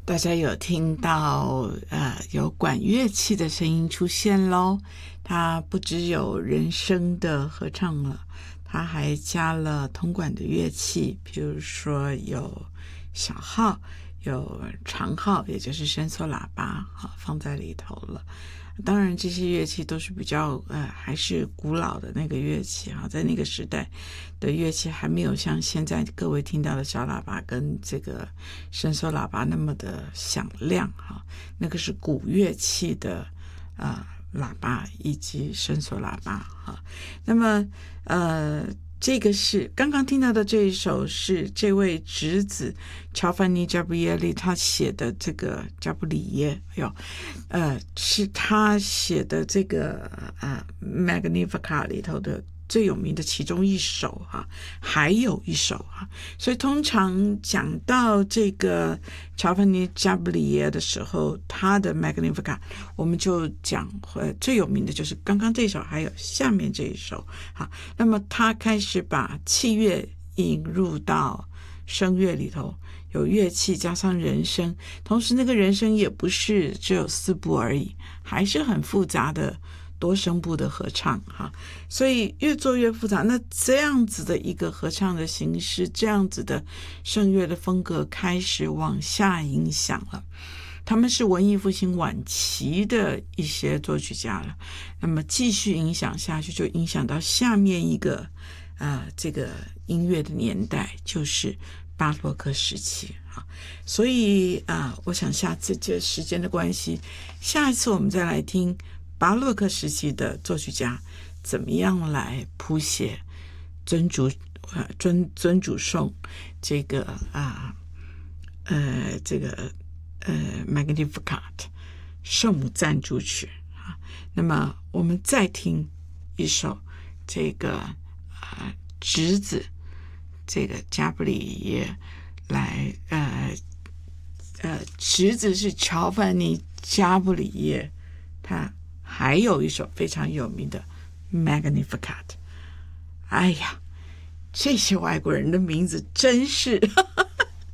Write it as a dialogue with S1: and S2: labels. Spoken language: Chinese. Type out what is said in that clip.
S1: 大家有听到有管乐器的声音出现咯，它不只有人声的合唱了，它还加了铜管的乐器，比如说有小号，有长号，也就是伸缩喇叭放在里头了。当然这些乐器都是比较还是古老的那个乐器在那个时代的乐器还没有像现在各位听到的小喇叭跟这个伸缩喇叭那么的响亮那个是古乐器的喇叭以及伸缩喇叭那么这个是刚刚听到的这一首是这位侄子乔凡尼·加布耶利他写的，这个加布里耶是他写的这个Magnificat 里头的最有名的其中一首还有一首所以通常讲到这个乔凡尼加布里耶的时候，他的 Magnificat 我们就讲最有名的就是刚刚这首，还有下面这一首那么他开始把器乐引入到声乐里头，有乐器加上人声，同时那个人声也不是只有4部而已，还是很复杂的多声部的合唱所以越做越复杂。那这样子的一个合唱的形式，这样子的声乐的风格开始往下影响了，他们是文艺复兴晚期的一些作曲家了，那么继续影响下去，就影响到下面一个这个音乐的年代，就是巴洛克时期所以我想下次这时间的关系，下一次我们再来听巴洛克时期的作曲家怎么样来谱写尊主颂这个Magnificat 圣母赞助曲那么我们再听一首这个侄子这个加布里耶来侄子是乔凡尼加布里耶，他还有一首非常有名的 Magnificat。 哎呀，这些外国人的名字真是